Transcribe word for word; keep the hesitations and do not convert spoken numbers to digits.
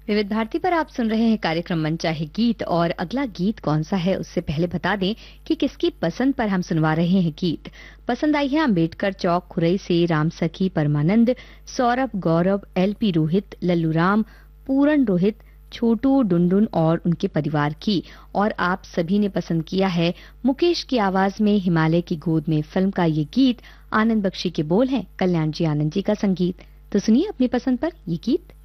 विविध भारती पर आप सुन रहे हैं कार्यक्रम मनचाहे गीत। और अगला गीत कौन सा है उससे पहले बता दें कि किसकी पसंद पर हम सुनवा रहे हैं गीत। पसंद आई है अंबेडकर चौक खुरई से राम सखी परमानंद, सौरभ, गौरव, एलपी रोहित, लल्लू राम, पूरन रोहित, छोटू, डुनडुन और उनके परिवार की। और आप सभी ने पसंद किया है मुकेश की आवाज में हिमालय की गोद में फिल्म का ये गीत। आनंद बख्शी के बोल हैं, कल्याण जी आनंद जी का संगीत। तो सुनिए अपनी पसंद पर ये गीत।